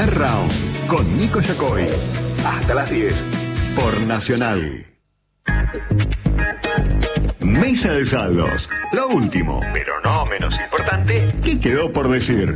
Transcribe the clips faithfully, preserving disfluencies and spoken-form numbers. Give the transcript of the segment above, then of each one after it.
Primer Round con Nico Yacoy. Hasta las diez por Nacional. Mesa de saldos. Lo último, pero no menos importante, ¿qué quedó por decir?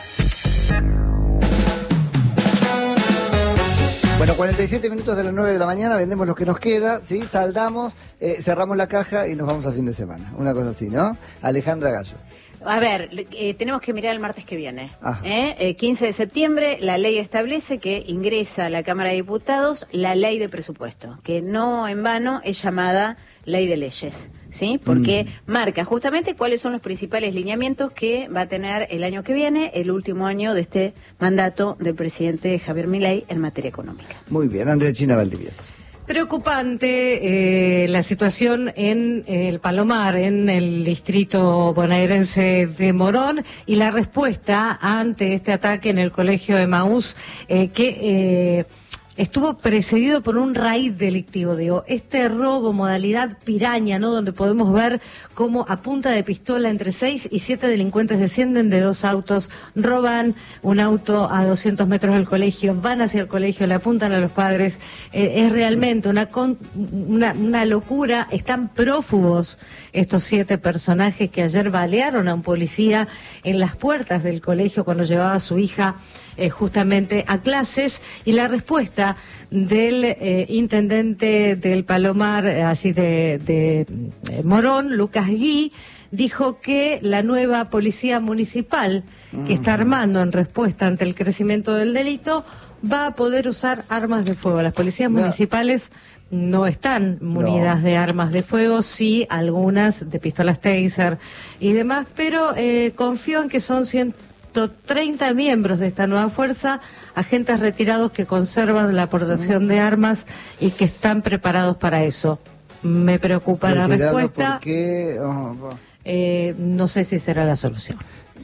Bueno, cuarenta y siete minutos de las nueve de la mañana, vendemos lo que nos queda, ¿sí? Saldamos, eh, cerramos la caja y nos vamos a fin de semana. Una cosa así, ¿no? Alejandra Gallo. A ver, eh, tenemos que mirar el martes que viene. ¿eh? Eh, quince de septiembre, la ley establece que ingresa a la Cámara de Diputados la ley de presupuesto, que no en vano es llamada ley de leyes, ¿sí? Porque mm. marca justamente cuáles son los principales lineamientos que va a tener el año que viene, el último año de este mandato del presidente Javier Milei en materia económica. Muy bien, Andrea China Valdivieso. Preocupante eh, la situación en eh, el Palomar, en el distrito bonaerense de Morón, y la respuesta ante este ataque en el colegio Emaús, eh, que eh, estuvo precedido por un raíz delictivo, digo, este robo modalidad piraña, ¿no? Donde podemos ver cómo a punta de pistola entre seis y siete delincuentes descienden de dos autos, roban un auto a doscientos metros del colegio, van hacia el colegio, le apuntan a los padres. Eh, es realmente una, con, una, una locura. Están prófugos estos siete personajes que ayer balearon a un policía en las puertas del colegio cuando llevaba a su hija Eh, justamente a clases, y la respuesta del eh, intendente del Palomar, eh, así de, de eh, Morón, Lucas Gui, dijo que la nueva policía municipal que está armando en respuesta ante el crecimiento del delito va a poder usar armas de fuego. Las policías no. municipales no están munidas no. de armas de fuego, sí algunas de pistolas taser y demás, pero eh, confío en que son ciento treinta miembros de esta nueva fuerza, agentes retirados que conservan la aportación de armas y que están preparados para eso. Me preocupa la respuesta. ¿Por qué? Oh, oh. Eh, no sé si será la solución.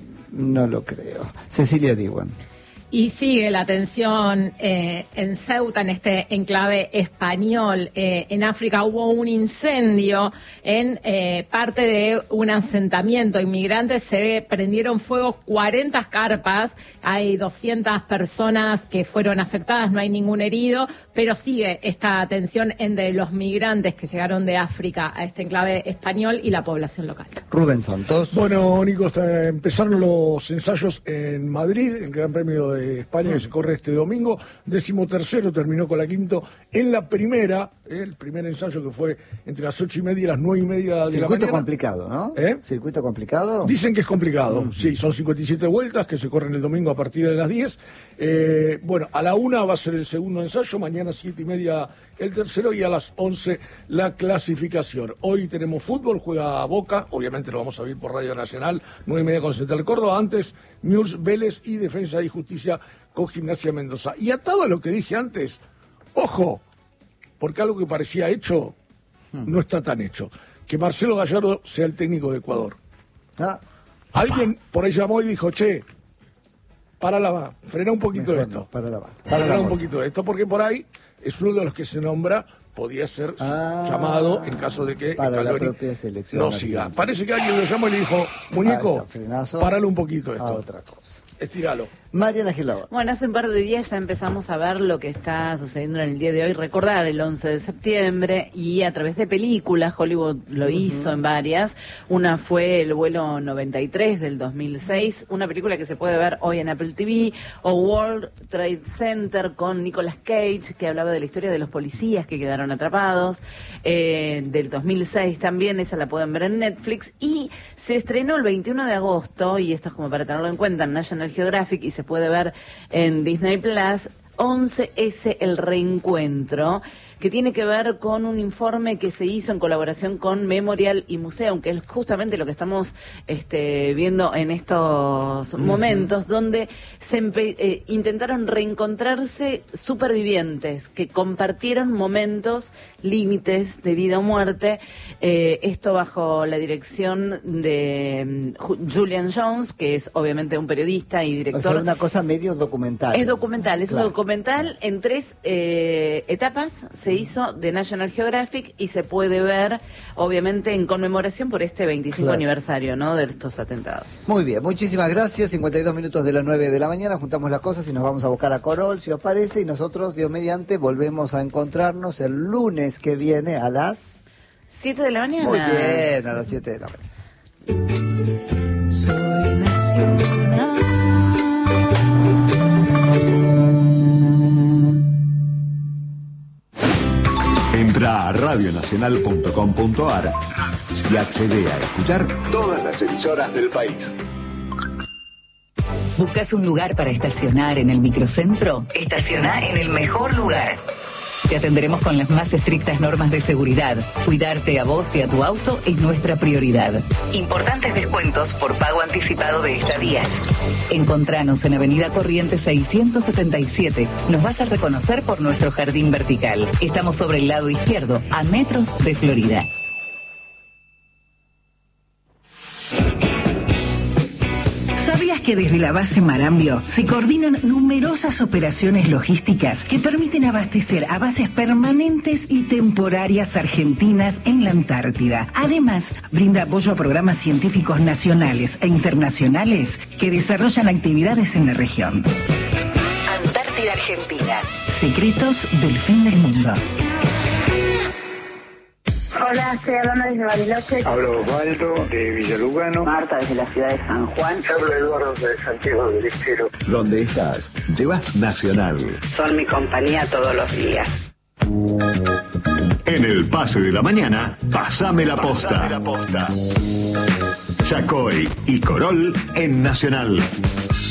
No lo creo. Cecilia Diwan. Y sigue la tensión eh, en Ceuta, en este enclave español. Eh, en África hubo un incendio en eh, parte de un asentamiento. Inmigrantes se prendieron fuego cuarenta carpas. Hay doscientas personas que fueron afectadas, no hay ningún herido, pero sigue esta tensión entre los migrantes que llegaron de África a este enclave español y la población local. Rubén Santos. Bueno, Nico, está, empezaron los ensayos en Madrid, el Gran Premio de España que se corre este domingo, décimo tercero, terminó con la quinto en la primera, eh, el primer ensayo que fue entre las ocho y media y las nueve y media de la mañana. Circuito complicado, ¿no? ¿Eh? Circuito complicado. Dicen que es complicado, uh-huh. sí, son cincuenta y siete vueltas que se corren el domingo a partir de las diez. Eh, bueno, a la una va a ser el segundo ensayo, mañana siete y media el tercero y a las once la clasificación. Hoy tenemos fútbol, juega Boca, obviamente lo vamos a ver por Radio Nacional, nueve y media con Central Córdoba, antes Newell's, Vélez y Defensa y Justicia con Gimnasia Mendoza. Y atado a lo que dije antes, ojo, porque algo que parecía hecho no está tan hecho, que Marcelo Gallardo sea el técnico de Ecuador. Ah. Alguien por ahí llamó y dijo, che, para la frena un poquito Mejor de esto. No, para la para frena un poquito de esto, porque por ahí es uno de los que se nombra, podía ser ah, llamado en caso de que para Scaloni la propia selección no argentina. siga. Parece que alguien lo llamó y le dijo, muñeco, páralo un poquito esto. A otra cosa. Estíralo. Mariana Gilabor. Bueno, hace un par de días ya empezamos a ver lo que está sucediendo en el día de hoy, recordar el once de septiembre, y a través de películas, Hollywood lo uh-huh. hizo en varias. Una fue El vuelo noventa y tres del dos mil seis, una película que se puede ver hoy en Apple T V, o World Trade Center con Nicolas Cage, que hablaba de la historia de los policías que quedaron atrapados, eh, del dos mil seis también, esa la pueden ver en Netflix, y se estrenó el veintiuno de agosto, y esto es como para tenerlo en cuenta, en National Geographic, y se puede ver en Disney Plus, once ese El Reencuentro, que tiene que ver con un informe que se hizo en colaboración con Memorial y Museum, que es justamente lo que estamos este, viendo en estos uh-huh. momentos, donde se empe- eh, intentaron reencontrarse supervivientes que compartieron momentos límites de vida o muerte, eh, esto bajo la dirección de um, Julian Jones, que es obviamente un periodista y director. O sea, una cosa medio documental. Es documental, es claro. un documental documental en tres eh, etapas se hizo de National Geographic y se puede ver, obviamente, en conmemoración por este veinticinco Claro. aniversario, ¿no?, de estos atentados. Muy bien, muchísimas gracias. cincuenta y dos minutos de las nueve de la mañana. Juntamos las cosas y nos vamos a buscar a Corol, si os parece. Y nosotros, Dios mediante, volvemos a encontrarnos el lunes que viene a las... ¿Siete de la mañana? Muy bien, a las siete de la mañana. Soy nacional. Entra a radio nacional punto com punto a r y accede a escuchar todas las emisoras del país. ¿Buscas un lugar para estacionar en el microcentro? Estaciona en el mejor lugar. Te atenderemos con las más estrictas normas de seguridad. Cuidarte a vos y a tu auto es nuestra prioridad. Importantes descuentos por pago anticipado de estadías. Encontranos en Avenida Corrientes seiscientos setenta y siete. Nos vas a reconocer por nuestro jardín vertical. Estamos sobre el lado izquierdo, a metros de Florida. ¿Sabías que desde la base Marambio se coordinan numerosas operaciones logísticas que permiten abastecer a bases permanentes y temporarias argentinas en la Antártida? Además, brinda apoyo a programas científicos nacionales e internacionales que desarrollan actividades en la región. Antártida Argentina. Secretos del fin del mundo. Hola, soy Alana desde Bariloche. Hablo Osvaldo de Villalugano. Marta desde la ciudad de San Juan. Hablo Eduardo de Santiago del Estero. Donde estás, llevas Nacional. Son mi compañía todos los días. En el pase de la mañana, pasame la posta. Pasame la posta. Chacoy y Corol en Nacional.